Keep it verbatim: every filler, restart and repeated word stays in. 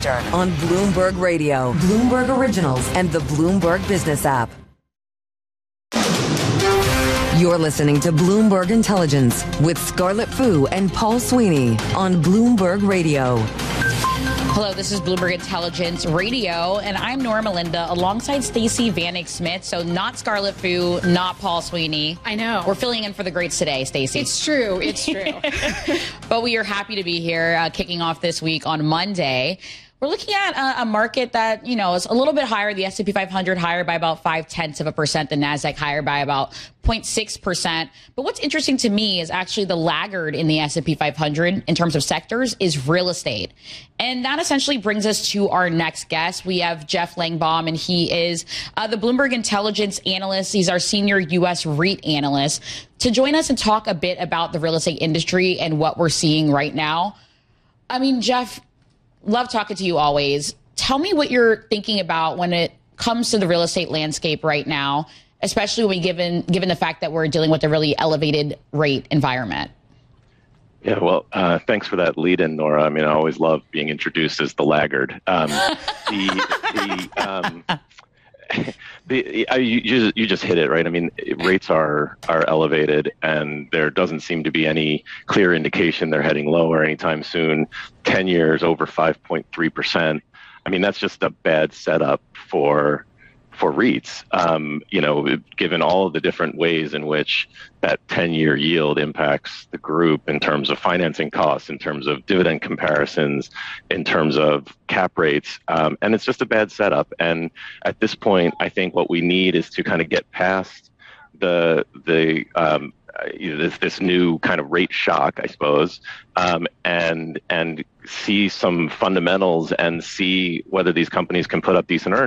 Eastern on Bloomberg Radio, Bloomberg Originals, and the Bloomberg Business app. You're listening to Bloomberg Intelligence with Scarlett Fu and Paul Sweeney on Bloomberg Radio. Hello, this is Bloomberg Intelligence Radio, and I'm Norma Linda alongside Stacey Vanek Smith. So not Scarlett Fu, not Paul Sweeney. I know. We're filling in for the greats today, Stacey. It's true. It's true. But we are happy to be here uh, kicking off this week on Monday. We're looking at a, a market that, you know, is a little bit higher. The S and P five hundred higher by about five tenths of a percent. The NASDAQ higher by about zero point six percent. But what's interesting to me is actually the laggard in the S and P five hundred in terms of sectors is real estate. And that essentially brings us to our next guest. We have Jeff Langbaum, and he is uh, the Bloomberg Intelligence analyst. He's our senior U S REIT analyst to join us and talk a bit about the real estate industry and what we're seeing right now. I mean, Jeff, love talking to you always. Tell me what you're thinking about when it comes to the real estate landscape right now, especially when given given the fact that we're dealing with a really elevated rate environment. Yeah, well, uh, thanks for that lead-in, Nora. I mean, I always love being introduced as the laggard. Um, the the, um, the I, you, just, you just hit it, right? I mean, rates are are elevated, and there doesn't seem to be any clear indication they're heading lower anytime soon. Ten years over five point three percent. I mean, that's just a bad setup for for REITs. Um, you know, given all of the different ways in which that ten-year yield impacts the group in terms of financing costs, in terms of dividend comparisons, in terms of cap rates, um, and it's just a bad setup. And at this point, I think what we need is to kind of get past the the um, you know, this this new kind of rate shock, I suppose, um, and and see some fundamentals and see whether these companies can put up decent earnings.